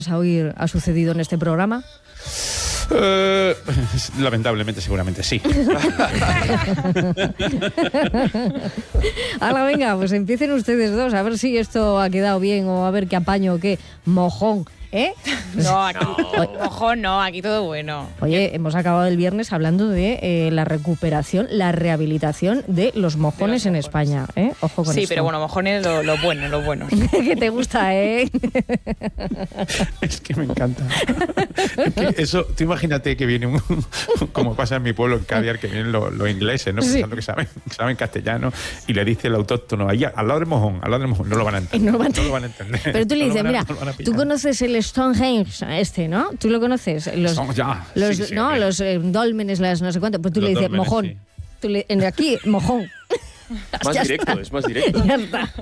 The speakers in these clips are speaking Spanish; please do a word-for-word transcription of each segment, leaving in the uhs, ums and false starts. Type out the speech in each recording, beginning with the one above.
a oír ha sucedido en este programa? Uh, lamentablemente, seguramente sí. Ahora venga, pues empiecen ustedes dos, a ver si esto ha quedado bien o a ver qué apaño o qué mojón. ¿Eh? No, aquí, ojo, no, aquí todo bueno. Oye, hemos acabado el viernes hablando de eh, la recuperación, la rehabilitación de los mojones, de los en mojones. España. ¿eh? Ojo con sí, esto. pero bueno, mojones lo, lo bueno, lo bueno. Que te gusta, ¿eh? Es que me encanta. Es que eso, tú imagínate que viene un, como pasa en mi pueblo, en Caviar, que vienen los, los ingleses, ¿no? Pensando sí. que saben, que saben castellano, y le dice el autóctono, ahí al lado del mojón, al lado del mojón, no lo van a entender. No, van a, no lo van a entender. Pero tú le dices, no mira, no tú conoces el Stonehenge este, ¿no? ¿Tú lo conoces? Los, Son, ya, los, sí, sí, no, sí. los eh, dólmenes, las no sé cuánto. Pues tú los le dices, dólmenes, mojón. Sí. Tú le, en aquí, mojón. Más ya directo, está. es más directo. Ya está.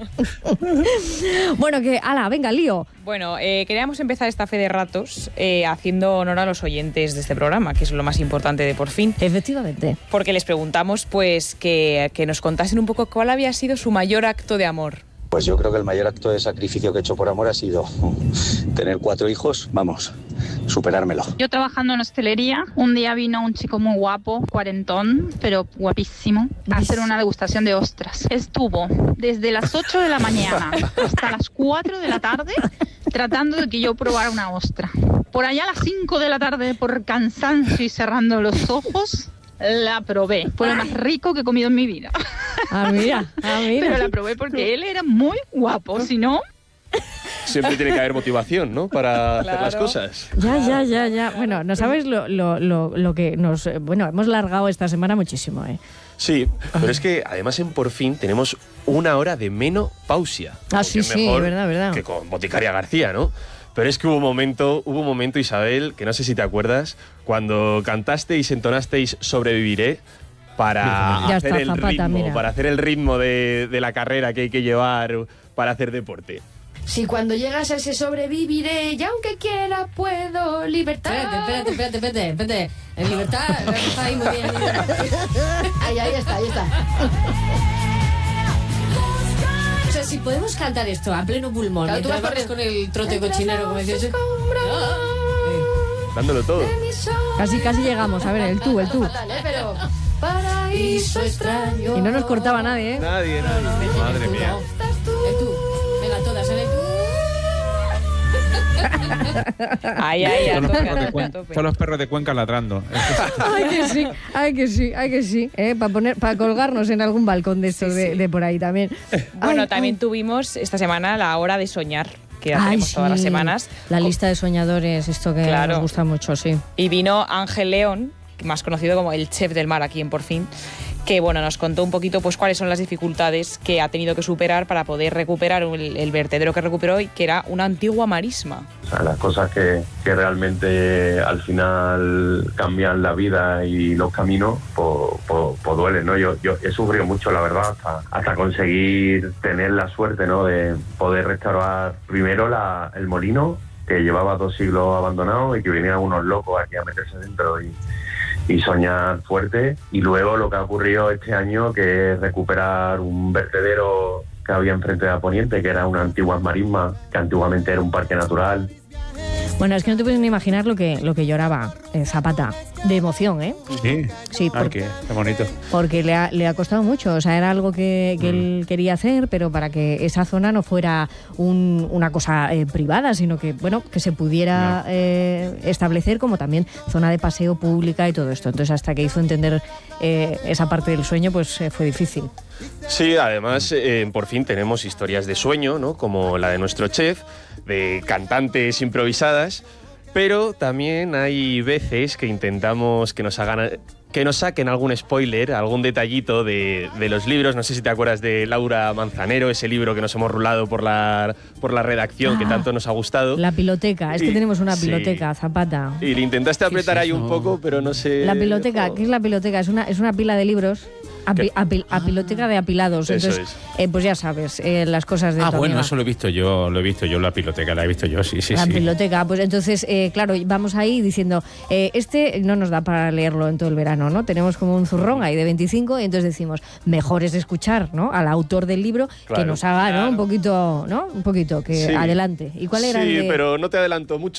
Bueno, que, ala, venga, lío. Bueno, eh, queríamos empezar esta fe de ratos eh, haciendo honor a los oyentes de este programa, que es lo más importante de Por Fin. Efectivamente. Porque les preguntamos, pues, que, que nos contasen un poco cuál había sido su mayor acto de amor. Pues yo creo que el mayor acto de sacrificio que he hecho por amor ha sido tener cuatro hijos, vamos, superármelo. Yo trabajando en hostelería, un día vino un chico muy guapo, cuarentón, pero guapísimo, a hacer una degustación de ostras. Estuvo desde las ocho de la mañana hasta las cuatro de la tarde tratando de que yo probara una ostra. Por allá a las cinco de la tarde, por cansancio y cerrando los ojos, la probé. Fue lo más rico que he comido en mi vida. Ah, mira, ah, mira. Pero la probé porque él era muy guapo, si no... Siempre tiene que haber motivación, ¿no? Para claro. hacer las cosas. Ya, ya, ya, ya. Bueno, no sabes lo, lo, lo, lo que nos... Bueno, hemos largado esta semana muchísimo, ¿eh? Sí, pero es que además en Por Fin tenemos una hora de menopausia. Ah, sí, sí, verdad, verdad. Que con Boticaria García, ¿no? Pero es que hubo un momento, hubo un momento, Isabel, que no sé si te acuerdas, cuando cantasteis, entonasteis Sobreviviré para ya hacer está, el Zapata, ritmo, mira. para hacer el ritmo de, de la carrera que hay que llevar para hacer deporte. Si cuando llegas a ese sobreviviré, y aunque quiera puedo, libertad. Espérate, espérate, espérate, espérate, espérate. En libertad, está ahí muy bien. Ahí, ahí está, ahí está. O sea, si podemos cantar esto a pleno pulmón, claro, tú vas corres con el trote cochinero, como dices. Dándolo todo. Casi, casi llegamos. A ver, el tú, el tú. Fatal, ¿eh? Pero paraíso extraño. Y no nos cortaba nadie, ¿eh? Nadie, nadie. Madre mía. El tú. Venga, todas, el tú. Ay, ay, Son los, tope, perros de a Cuenca, tope. son los perros de Cuenca ladrando. Ay, que sí, ay, que sí, ay, que sí. ¿eh? Para poner, para colgarnos en algún balcón de estos Sí, de, sí. de por ahí también. Bueno, Ay, también ay. tuvimos esta semana la hora de soñar, que la Ay, tenemos sí. todas las semanas. La lista de soñadores, esto que Claro. nos gusta mucho, sí. Y vino Ángel León, más conocido como el chef del mar aquí en Por Fin, que bueno, nos contó un poquito pues cuáles son las dificultades que ha tenido que superar para poder recuperar el, el vertedero que recuperó y que era una antigua marisma. O sea, las cosas que, que realmente al final cambian la vida y los caminos, pues, pues, pues duelen, ¿no? Yo, yo he sufrido mucho, la verdad, hasta, hasta conseguir tener la suerte, ¿no? De poder restaurar primero la, el molino, que llevaba dos siglos abandonado y que venían unos locos aquí a meterse dentro y, y soñar fuerte. Y luego lo que ha ocurrido este año, que es recuperar un vertedero que había enfrente de la Poniente, que era una antigua marisma, que antiguamente era un parque natural. Bueno, es que no te puedes ni imaginar lo que, lo que lloraba eh, Zapata, de emoción, ¿eh? Sí, Sí, ah, porque, qué, qué bonito. porque le, ha, le ha costado mucho. O sea, era algo que, que mm. él quería hacer, pero para que esa zona no fuera un, una cosa eh, privada, sino que, bueno, que se pudiera no. eh, establecer como también zona de paseo pública y todo esto. Entonces, hasta que hizo entender eh, esa parte del sueño, pues eh, fue difícil. Sí, además, eh, Por Fin tenemos historias de sueño, ¿no? Como la de nuestro chef, de cantantes improvisadas, pero también hay veces que intentamos que nos hagan, que nos saquen algún spoiler, algún detallito de, de los libros. No sé si te acuerdas de Laura Manzanero, ese libro que nos hemos rulado por la, por la redacción, ah, que tanto nos ha gustado. La piloteca, es que y, tenemos una piloteca, sí. Zapata. Y le intentaste apretar es ahí un poco, pero no sé... La piloteca, ¿qué es la piloteca? Es una, es una pila de libros. Api, api, apiloteca de apilados. Eso Entonces, es. eh, pues ya sabes, eh, las cosas de Ah, tu bueno, amiga. eso lo he visto yo, lo he visto yo, la piloteca, la he visto yo, sí, sí, La sí. biblioteca, pues entonces, eh, claro, vamos ahí diciendo, eh, este no nos da para leerlo en todo el verano, ¿no? Tenemos como un zurrón ahí de veinticinco y entonces decimos, mejor es escuchar, ¿no? Al autor del libro Claro, que nos haga, ¿no? claro. Un poquito, ¿no? Un poquito, que Sí. adelante. ¿Y cuál era Sí, el de...? pero no te adelanto mucho.